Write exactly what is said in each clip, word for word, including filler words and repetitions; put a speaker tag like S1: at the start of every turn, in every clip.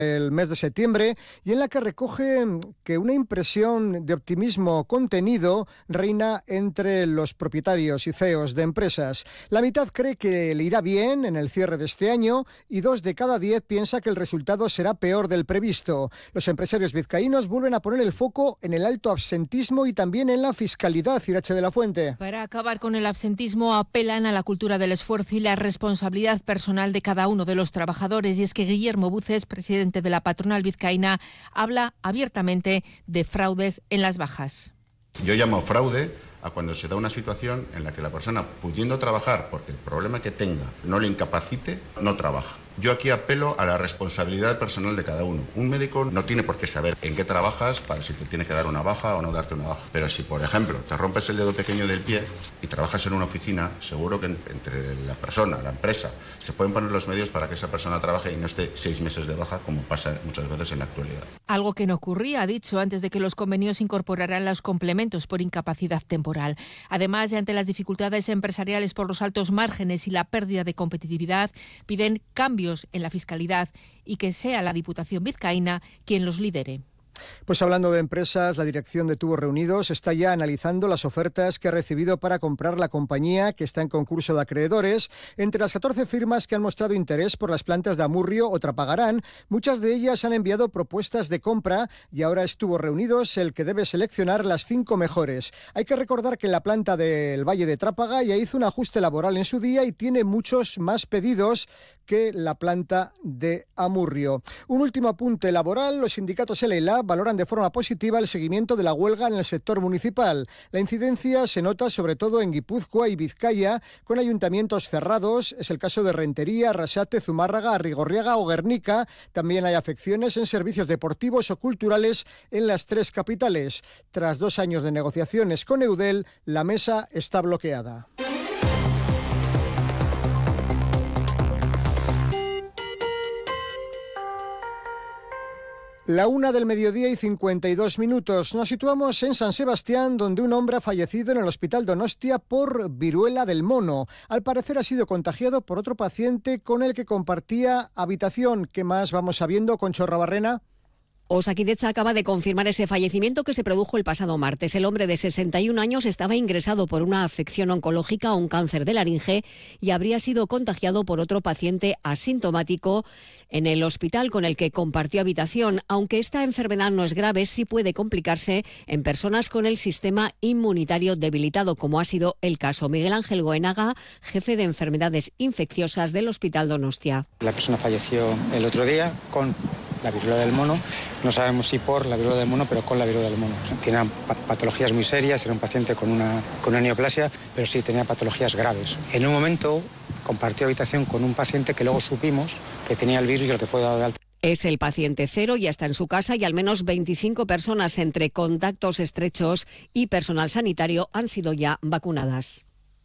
S1: el mes de septiembre y en la que recoge que una impresión de optimismo contenido reina entre los propietarios y C E Os de empresas. La mitad cree que le irá bien en el cierre de este año y dos de cada diez piensa que el resultado será peor del previsto. Los empresarios vizcaínos vuelven a poner el foco en el alto absentismo y también en la fiscalidad. Irache de la Fuente.
S2: Para acabar con el absentismo apelan a la cultura del esfuerzo y la responsabilidad personal de cada uno de los trabajadores. Y es que Guillermo Buces, presidente de la patronal vizcaína, habla abiertamente de fraudes en las bajas.
S3: Yo llamo fraude a cuando se da una situación en la que la persona, pudiendo trabajar, porque el problema que tenga no le incapacite, no trabaja. Yo aquí apelo a la responsabilidad personal de cada uno. Un médico no tiene por qué saber en qué trabajas para si te tiene que dar una baja o no darte una baja. Pero si, por ejemplo, te rompes el dedo pequeño del pie y trabajas en una oficina, seguro que entre la persona, la empresa, se pueden poner los medios para que esa persona trabaje y no esté seis meses de baja, como pasa muchas veces en la actualidad.
S2: Algo que no ocurría, ha dicho, antes de que los convenios incorporaran los complementos por incapacidad temporal. Además, y ante las dificultades empresariales por los altos márgenes y la pérdida de competitividad, piden cambios en la fiscalidad y que sea la Diputación vizcaína quien los lidere.
S1: Pues hablando de empresas, la dirección de Tubos Reunidos está ya analizando las ofertas que ha recibido para comprar la compañía, que está en concurso de acreedores. Entre las catorce firmas que han mostrado interés por las plantas de Amurrio o Trapagarán, muchas de ellas han enviado propuestas de compra y ahora es Tubos Reunidos el que debe seleccionar las cinco mejores. Hay que recordar que la planta del Valle de Trápaga ya hizo un ajuste laboral en su día y tiene muchos más pedidos que la planta de Amurrio. Un último apunte laboral: los sindicatos L L A valoran de forma positiva el seguimiento de la huelga en el sector municipal. La incidencia se nota sobre todo en Guipúzcoa y Vizcaya, con ayuntamientos cerrados. Es el caso de Rentería, Arrasate, Zumárraga, Arrigorriaga o Guernica. También hay afecciones en servicios deportivos o culturales en las tres capitales. Tras dos años de negociaciones con Eudel, la mesa está bloqueada. La una del mediodía y cincuenta y dos minutos. Nos situamos en San Sebastián, donde un hombre ha fallecido en el Hospital Donostia por viruela del mono. Al parecer ha sido contagiado por otro paciente con el que compartía habitación. ¿Qué más vamos sabiendo, Concho Rabarrena?
S4: Osakidetza acaba de confirmar ese fallecimiento que se produjo el pasado martes. El hombre de sesenta y un años estaba ingresado por una afección oncológica o un cáncer de laringe y habría sido contagiado por otro paciente asintomático en el hospital con el que compartió habitación. Aunque esta enfermedad no es grave, sí puede complicarse en personas con el sistema inmunitario debilitado, como ha sido el caso. Miguel Ángel Goenaga, jefe de enfermedades infecciosas del Hospital Donostia.
S5: La persona falleció el otro día con la viruela del mono. No sabemos si por la viruela del mono, pero con la viruela del mono. Tiene patologías muy serias, era un paciente con una, con una neoplasia, pero sí tenía patologías graves. En un momento compartió habitación con un paciente que luego supimos que tenía el virus y el que fue dado de alta.
S4: Es el paciente cero, ya está en su casa y al menos veinticinco personas entre contactos estrechos y personal sanitario han sido ya vacunadas.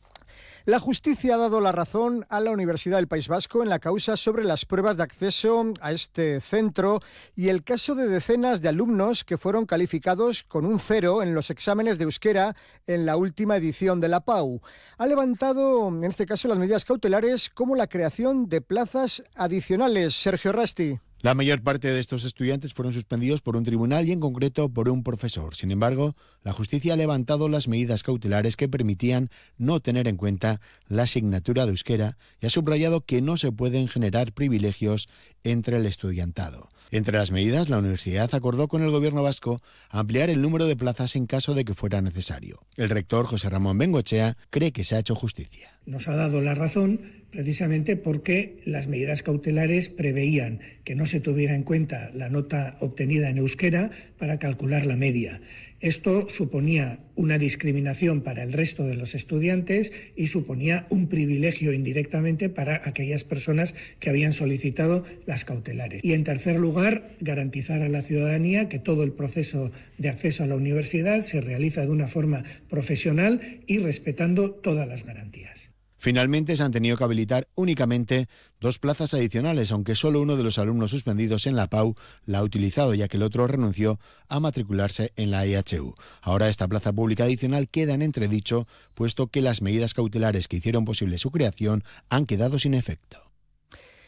S1: La justicia ha dado la razón a la Universidad del País Vasco en la causa sobre las pruebas de acceso a este centro y el caso de decenas de alumnos que fueron calificados con un cero en los exámenes de euskera en la última edición de la P A U. Ha levantado, en este caso, las medidas cautelares como la creación de plazas adicionales. Sergio Rasti.
S6: La mayor parte de estos estudiantes fueron suspendidos por un tribunal y en concreto por un profesor. Sin embargo, la justicia ha levantado las medidas cautelares que permitían no tener en cuenta la asignatura de euskera y ha subrayado que no se pueden generar privilegios entre el estudiantado. Entre las medidas, la universidad acordó con el gobierno vasco ampliar el número de plazas en caso de que fuera necesario. El rector, José Ramón Bengoechea, cree que se ha hecho justicia.
S7: Nos ha dado la razón precisamente porque las medidas cautelares preveían que no se tuviera en cuenta la nota obtenida en euskera para calcular la media. Esto suponía una discriminación para el resto de los estudiantes y suponía un privilegio indirectamente para aquellas personas que habían solicitado las cautelares. Y en tercer lugar, garantizar a la ciudadanía que todo el proceso de acceso a la universidad se realiza de una forma profesional y respetando todas las garantías.
S6: Finalmente se han tenido que habilitar únicamente dos plazas adicionales, aunque solo uno de los alumnos suspendidos en la P A U la ha utilizado, ya que el otro renunció a matricularse en la E H U. Ahora esta plaza pública adicional queda en entredicho, puesto que las medidas cautelares que hicieron posible su creación han quedado sin efecto.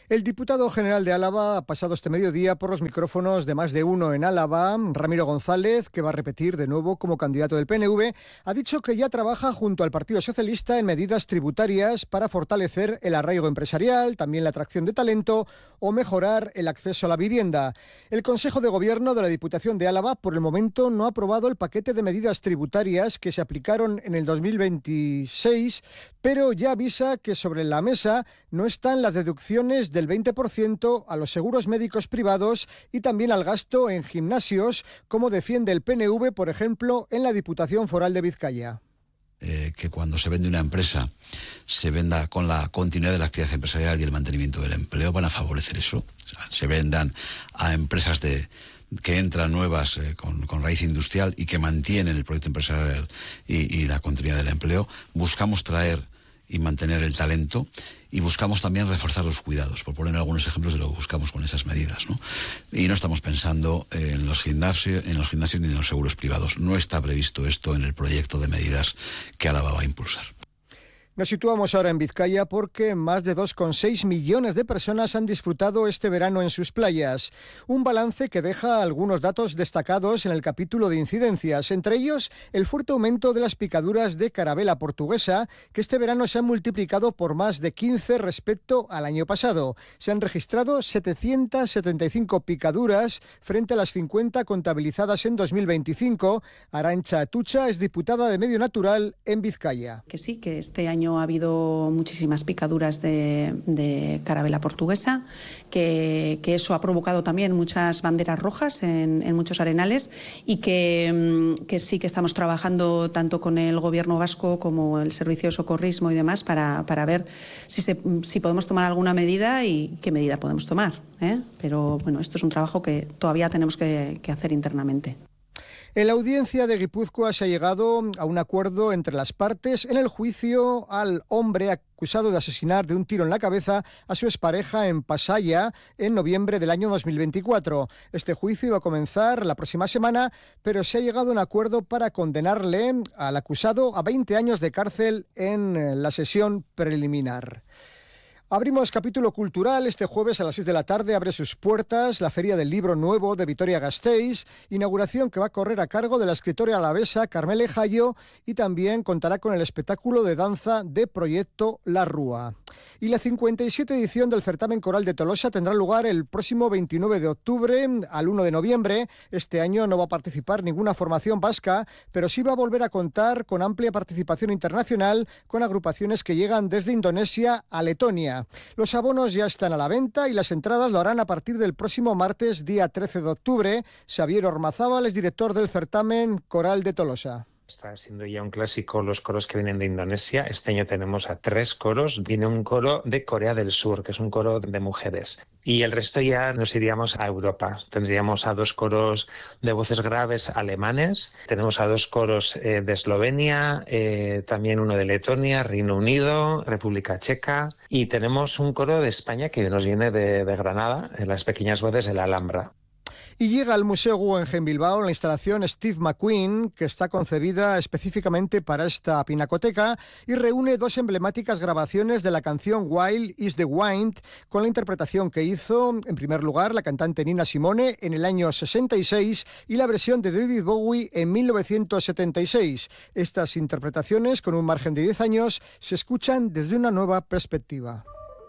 S1: El diputado general de Álava ha pasado este mediodía por los micrófonos de Más de Uno en Álava. Ramiro González, que va a repetir de nuevo como candidato del P N V, ha dicho que ya trabaja junto al Partido Socialista en medidas tributarias para fortalecer el arraigo empresarial, también la atracción de talento o mejorar el acceso a la vivienda. El Consejo de Gobierno de la Diputación de Álava, por el momento, no ha aprobado el paquete de medidas tributarias que se aplicaron en el dos mil veintiséis, pero ya avisa que sobre la mesa no están las deducciones del veinte por ciento a los seguros médicos privados y también al gasto en gimnasios, como defiende el P N V, por ejemplo, en la Diputación Foral de Vizcaya.
S8: Eh, que cuando se vende una empresa se venda con la continuidad de la actividad empresarial y el mantenimiento del empleo, van a favorecer eso. O sea, se vendan a empresas de que entran nuevas eh, con, con raíz industrial y que mantienen el proyecto empresarial y, y la continuidad del empleo. Buscamos traer y mantener el talento y buscamos también reforzar los cuidados, por poner algunos ejemplos de lo que buscamos con esas medidas, ¿no? Y no estamos pensando en los gimnasios, en los gimnasios ni en los seguros privados. No está previsto esto en el proyecto de medidas que Álava va a impulsar.
S1: Nos situamos ahora en Vizcaya porque más de dos coma seis millones de personas han disfrutado este verano en sus playas. Un balance que deja algunos datos destacados en el capítulo de incidencias, entre ellos el fuerte aumento de las picaduras de carabela portuguesa, que este verano se han multiplicado por más de quince respecto al año pasado. Se han registrado setecientas setenta y cinco picaduras frente a las cincuenta contabilizadas en dos mil veinticinco. Arantxa Atutxa es diputada de Medio Natural en Vizcaya.
S9: Que sí, que este año ha habido muchísimas picaduras de, de carabela portuguesa, que, que eso ha provocado también muchas banderas rojas en, en muchos arenales y que, que sí que estamos trabajando tanto con el Gobierno vasco como el Servicio de Socorrismo y demás para, para ver si, se, si podemos tomar alguna medida y qué medida podemos tomar, ¿eh? Pero bueno, esto es un trabajo que todavía tenemos que, que hacer internamente.
S1: En la audiencia de Guipúzcoa se ha llegado a un acuerdo entre las partes en el juicio al hombre acusado de asesinar de un tiro en la cabeza a su expareja en Pasaya en noviembre del año dos mil veinticuatro. Este juicio iba a comenzar la próxima semana, pero se ha llegado a un acuerdo para condenarle al acusado a veinte años de cárcel en la sesión preliminar. Abrimos capítulo cultural. Este jueves a las seis de la tarde abre sus puertas la Feria del Libro Nuevo de Vitoria-Gasteiz, inauguración que va a correr a cargo de la escritora alavesa Carmele Jallo y también contará con el espectáculo de danza de Proyecto La Rúa. Y la cincuenta y siete edición del Certamen Coral de Tolosa tendrá lugar el próximo veintinueve de octubre al uno de noviembre. Este año no va a participar ninguna formación vasca, pero sí va a volver a contar con amplia participación internacional con agrupaciones que llegan desde Indonesia a Letonia. Los abonos ya están a la venta y las entradas lo harán a partir del próximo martes, día trece de octubre. Xavier Ormazábal es director del Certamen Coral de Tolosa.
S10: Está siendo ya un clásico los coros que vienen de Indonesia. Este año tenemos a tres coros. Viene un coro de Corea del Sur, que es un coro de mujeres. Y el resto ya nos iríamos a Europa. Tendríamos a dos coros de voces graves alemanes. Tenemos a dos coros eh, de Eslovenia, eh, también uno de Letonia, Reino Unido, República Checa. Y tenemos un coro de España que nos viene de, de Granada, en las pequeñas voces de la Alhambra.
S1: Y llega al Museo Guggenheim Bilbao la instalación Steve McQueen, que está concebida específicamente para esta pinacoteca y reúne dos emblemáticas grabaciones de la canción Wild is the Wind, con la interpretación que hizo, en primer lugar, la cantante Nina Simone en el año sesenta y seis y la versión de David Bowie en mil novecientos setenta y seis. Estas interpretaciones, con un margen de diez años, se escuchan desde una nueva perspectiva.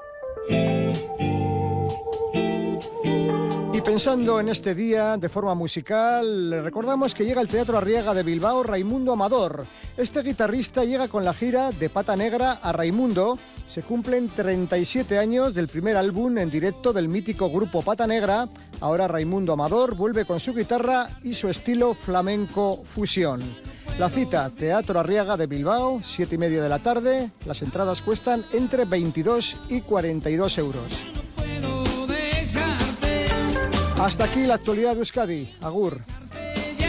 S1: Y pensando en este día de forma musical, recordamos que llega al Teatro Arriaga de Bilbao Raimundo Amador. Este guitarrista llega con la gira de Pata Negra a Raimundo. Se cumplen treinta y siete años del primer álbum en directo del mítico grupo Pata Negra. Ahora Raimundo Amador vuelve con su guitarra y su estilo flamenco fusión. La cita, Teatro Arriaga de Bilbao, siete y media de la tarde. Las entradas cuestan entre veintidós y cuarenta y dos euros. Hasta aquí la actualidad de Euskadi. Agur.